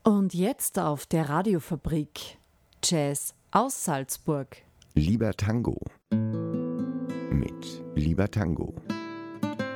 Und jetzt auf der Radiofabrik Jazz aus Salzburg. Lieber Tango mit Lieber Tango.